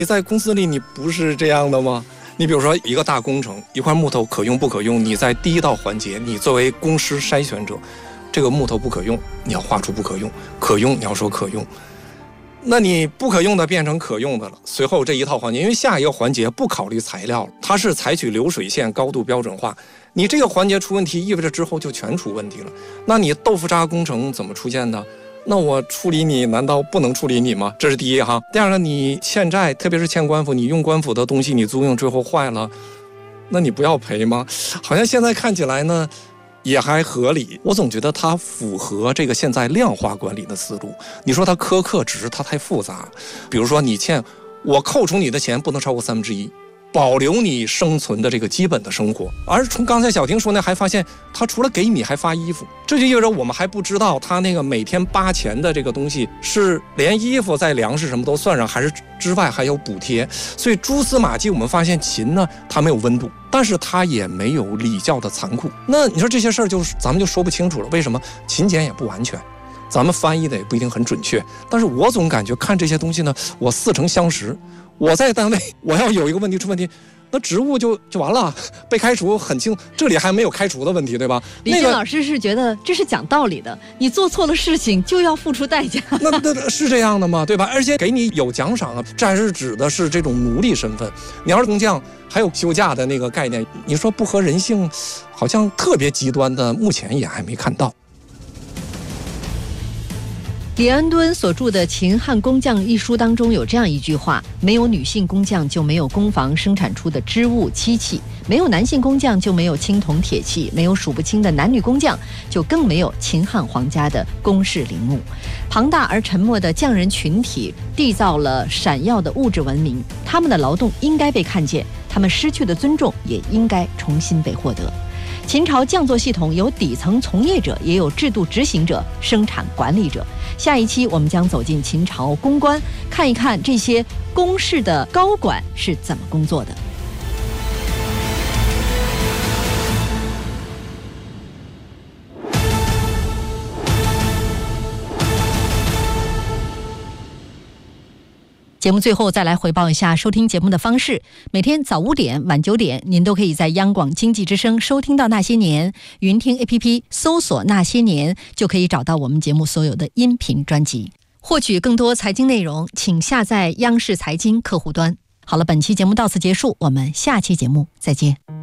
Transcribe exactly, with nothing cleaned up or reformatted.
你在公司里你不是这样的吗？你比如说一个大工程，一块木头可用不可用，你在第一道环节，你作为工师筛选者，这个木头不可用，你要画出不可用，可用你要说可用，那你不可用的变成可用的了。随后这一套环节，因为下一个环节不考虑材料了，它是采取流水线高度标准化，你这个环节出问题，意味着之后就全出问题了。那你豆腐渣工程怎么出现的？那我处理你难道不能处理你吗？这是第一哈。第二个，你欠债，特别是欠官府，你用官府的东西你租用最后坏了，那你不要赔吗？好像现在看起来呢也还合理，我总觉得它符合这个现在量化管理的思路。你说它苛刻，只是它太复杂。比如说你欠我，扣除你的钱不能超过三分之一，保留你生存的这个基本的生活。而从刚才小婷说呢，还发现他除了给米还发衣服，这就意味着我们还不知道他那个每天八钱的这个东西是连衣服在粮食什么都算上，还是之外还有补贴。所以蛛丝马迹我们发现秦呢，它没有温度，但是它也没有礼教的残酷。那你说这些事儿就是咱们就说不清楚了。为什么？秦简也不完全，咱们翻译的也不一定很准确，但是我总感觉看这些东西呢，我似曾相识。我在单位，我要有一个问题出问题，那职务就就完了，被开除很轻，这里还没有开除的问题，对吧？ 李金老师是觉得这是讲道理的，你做错了事情就要付出代价。 那那是这样的吗？对吧？而且给你有奖赏啊，这还是指的是这种奴隶身份。你要是工匠，还有休假的那个概念，你说不合人性，好像特别极端的，目前也还没看到。 李安敦所著的《秦汉工匠》一书当中有这样一句话：没有女性工匠就没有工坊生产出的织物漆器，没有男性工匠就没有青铜铁器，没有数不清的男女工匠就更没有秦汉皇家的宫室陵墓。庞大而沉默的匠人群体缔造了闪耀的物质文明，他们的劳动应该被看见，他们失去的尊重也应该重新被获得。秦朝匠作系统有底层从业者，也有制度执行者、生产管理者。下一期我们将走进秦朝宫官，看一看这些宫室的高管是怎么工作的。节目最后再来回报一下收听节目的方式，每天早五点晚九点您都可以在央广经济之声收听到那些年，云听 A P P 搜索那些年就可以找到我们节目所有的音频专辑。获取更多财经内容请下载央视财经客户端。好了，本期节目到此结束，我们下期节目再见。